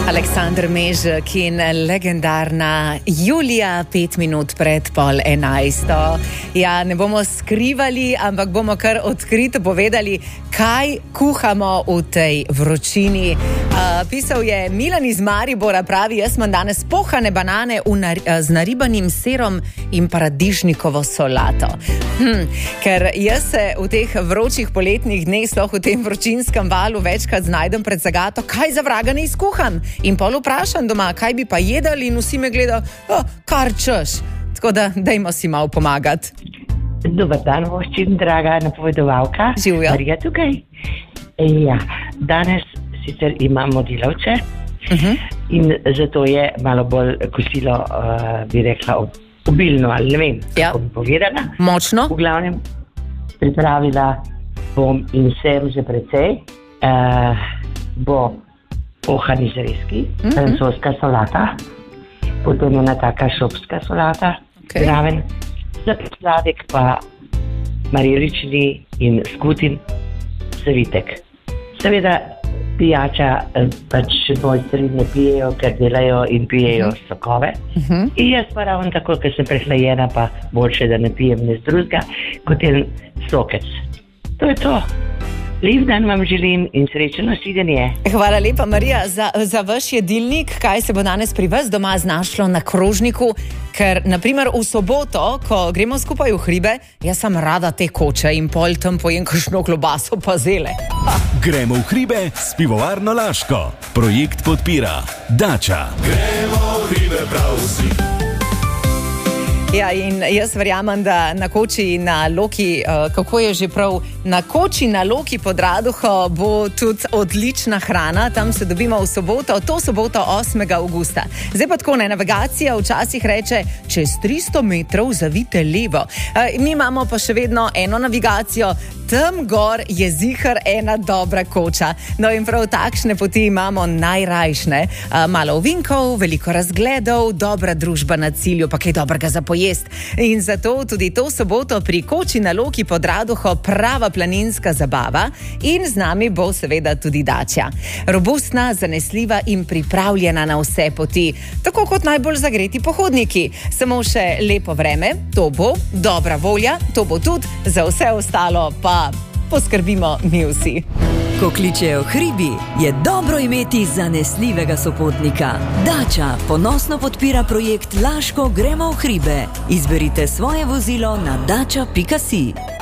Aleksander Mežek in legendarna Julija 5 minut pred 10:30. Ja, ne bomo skrivali, ampak bomo kar odkrito povedali, kaj kuhamo v tej vročini. Pisal je Milan iz Maribora, pravi, jaz imam danes pohane banane z naribanim serom in paradižnikovo solato. Ker jaz se v teh vročih poletnih dneh, sploh v tem vročinskem valu, večkrat znajdem pred zagato, kaj za vraga ne izkuham. In pol vprašam doma, kaj bi pa jedali, in vsi me gledajo, kar češ. Tako da, dajmo si malo pomagati. Dobar dan, voščin, draga napovedovalka. Živjo. Marija tukaj. Ja, danes sicer imamo delavče in zato je malo bolj kosilo, bi rekla, obilno, ali ne vem, kako bi povedala. Močno. V glavnem, pripravila bom in sem že precej. Bo pohani zrezki, francoska solata, potem ena taka šopska solata, zraven. Za sladek pa marelični in skutin zavitek. Seveda pijača pač mojstri ne pijejo, ker delajo in pijejo sokove. In jaz pa ravno tako, ker sem prehlajena, pa boljše, da ne pijem nič drugega, kot en sokec. To je to. Lep dan vam želim in srečno nosidenje. Hvala lepa, Marija, za vaš jedilnik. Kaj se bo danes pri vas doma znašlo na krožniku? Ker, naprimer, v soboto, ko gremo skupaj v hribe, jaz sem rada te koče in pol tam pojem kakšno klobaso pa zele. Gremo v hribe s pivovarno Laško. Projekt podpira Dača. Gremo v hribe prav vsi. Ja, in jaz verjamem, da na Koči na Loki, kako je že prav, na Koči na Loki pod Raduho bo tudi odlična hrana. Tam se dobimo v soboto, to soboto 8. augusta. Zdaj pa tako, navigacija včasih reče, čez 300 metrov zavite levo. Mi imamo pa še vedno eno navigacijo, tam gor je zihar ena dobra koča. No in prav takšne poti imamo najrajšne. Malo ovinkov, veliko razgledov, dobra družba na cilju, pa kaj dobrega za pojesti. In zato tudi to soboto pri Koči na Loki pod Raduho prava planinska zabava in z nami bo seveda tudi Dača. Robustna, zanesljiva in pripravljena na vse poti, tako kot najbolj zagreti pohodniki. Samo še lepo vreme, to bo, dobra volja, to bo tudi, za vse ostalo pa poskrbimo mi vsi. Ko kličejo hribi, je dobro imeti zanesljivega sopotnika. Dača ponosno podpira projekt Laško gremo v hribe. Izberite svoje vozilo na dača.si.